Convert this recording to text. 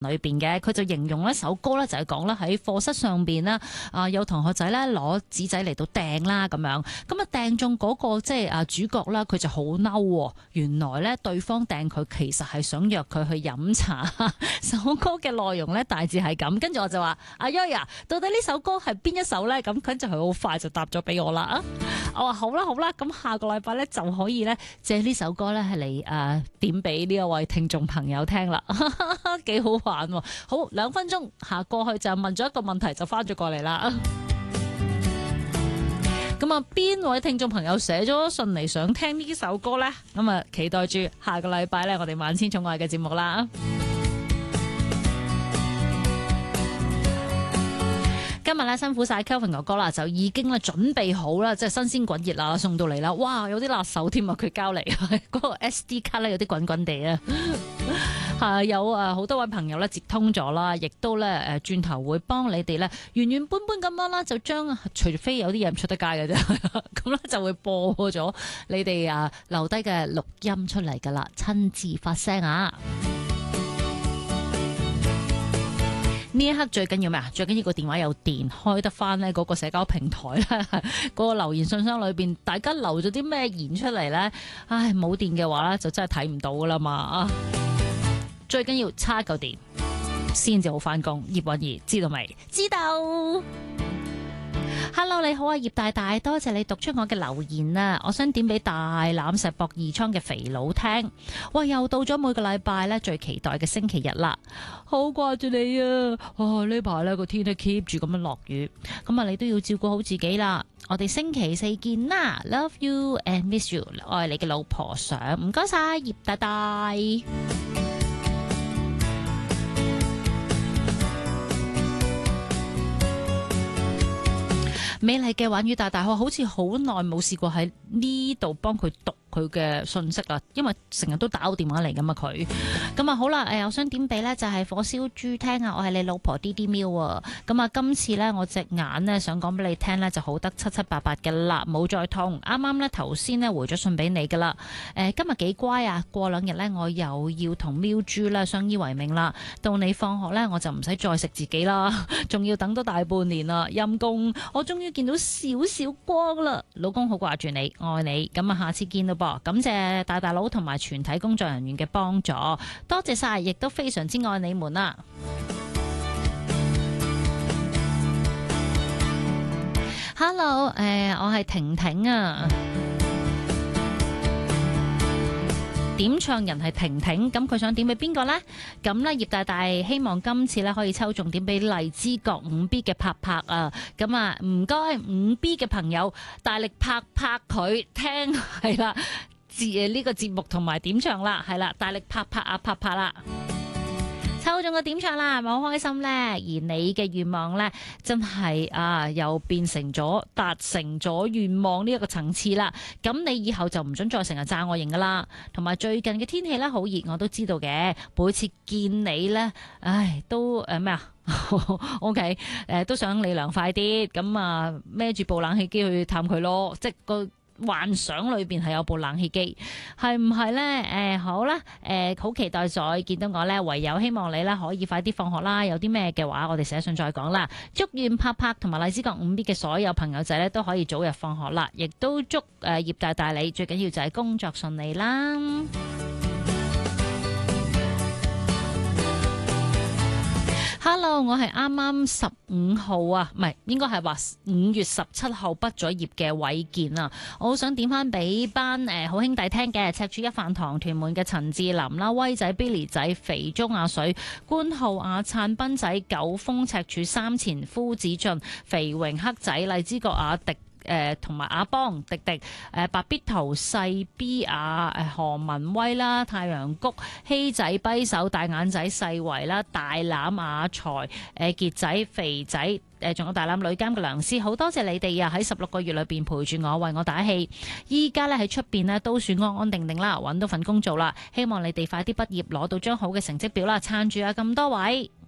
裏邊嘅，佢就形容一首歌咧，就係講啦喺課室上邊啦，有同學仔咧攞紙仔嚟到掟啦咁樣，咁啊掟中嗰個即係主角啦，佢就好嬲，原來咧對方掟佢其實係想約佢去飲茶。首歌嘅內容咧大致係咁，跟住我就話阿 Yoya，到底呢首歌係邊一首咧？咁跟住佢好快就答咗俾我啦。我話好啦，咁下個禮拜咧就可以咧借呢首歌咧係嚟點俾呢一位聽眾朋友聽啦，幾好玩。好，2分鐘下過去就問咗一個問題就翻咗過嚟啦。咁啊，邊位聽眾朋友寫咗信嚟想聽呢首歌呢？咁啊，期待住下個禮拜呢，我哋萬千寵愛嘅節目啦。今日咧辛苦晒 Kelvin 哥哥啦，就已經咧準備好啦，即係新鮮滾熱啦，送到嚟啦。哇，有啲辣手添啊！佢交嚟嗰個 SD 卡咧有啲滾滾地啊。有好多位朋友咧接通咗啦，亦都咧轉頭會幫你哋咧原原本本咁樣啦，就將除非有啲嘢唔出得街嘅啫，咁咧就會播咗你哋留低嘅錄音出嚟噶啦，親自發聲啊！呢一刻最緊要咩啊？最緊要個電話有電，開得翻呢嗰個社交平台咧，嗰個留言信箱裏邊，大家留咗啲咩言出嚟呢？唉，冇電嘅話咧，就真係睇唔到噶啦嘛！最緊要叉夠電先至好翻工。葉韻儀知道未？知道。Hello， 你好啊，葉大大，多謝你讀出我嘅留言啊！我想點俾大欖石博二倉嘅肥佬聽。哇，又到咗每個禮拜咧最期待嘅星期日啦，好掛住你啊！呢排咧個天都 keep 住咁樣落雨，咁啊你都要照顧好自己啦。我哋星期四見啦 ，Love you and miss you， 愛你嘅老婆想，唔該晒葉大大。美麗嘅玩語大大，我好似好耐冇試過喺呢度幫佢讀佢嘅信息啦，因為成日都打我電話嚟噶嘛佢。咁啊好啦，我想點俾呢就係火燒豬聽啊，我係你老婆 D D 喵啊。咁啊今次呢，我隻眼呢想講俾你聽呢就好得七七八八嘅啦，冇再痛。啱啱呢頭先呢回咗信俾你噶啦。今日幾乖啊，過2日呢，我又要同喵豬啦相依為命啦。到你放學呢，我就唔使再食自己啦，仲要等多大半年啦，陰公，我終於見到少少光啦。老公好掛住你，愛你。咁啊下次見到噃，感謝大大佬同埋全體工作人員嘅幫助，多謝晒，亦都非常之愛你們啦。Hello， 我係婷婷啊。點唱人係婷婷，咁佢想點俾邊個呢？咁呢葉大大希望今次呢可以抽中點俾荔枝角 5B 嘅拍拍啊！咁啊唔該 5B 嘅朋友大力拍拍佢聽係啦，呢個節目同埋點唱啦，係啦，大力拍拍啊拍拍啦！抽中個點唱啦，係咪好開心呢？而你嘅願望呢，真係又變成咗達成咗願望呢一個層次啦。咁你以後就唔准再成日炸我型噶啦。同埋最近嘅天氣呢，好熱，我都知道嘅。每次見你呢，唉，都咩啊？OK， 都想你涼快啲。咁啊，孭住部冷氣機去探佢咯，即係個幻想裏邊係有部冷氣機，係唔係呢？好啦，好期待再見到我呢，唯有希望你呢可以快啲放學啦。有啲咩嘅話，我哋寫信再講啦。祝願拍拍同埋荔枝角 5B 嘅所有朋友仔呢都可以早日放學啦，亦都祝葉大大你最緊要就係工作順利啦。Hello， 我係啱啱15號啊，唔係，應該係話5月17號畢咗業嘅偉健啊，我好想點翻俾班好兄弟聽嘅，赤柱一飯堂屯門嘅陳志林啦，威仔 Billy 仔、肥中阿水、官號阿燦斌仔、九峰赤柱三前夫子俊、肥榮黑仔、荔枝角阿迪。同埋阿邦、迪迪、白必圖、細 B 何文威啦、太陽谷、希仔、跛手、大眼仔、細圍啦、大欖阿財、傑仔、肥仔。仲有大欖女監嘅良師，好多謝你哋啊！喺16個月裏邊陪住我，為我打氣。依家咧喺出邊咧都算安安定定啦，揾到份工做啦。希望你哋快啲畢業，攞到張好嘅成績表啦，撐住啊！咁多位。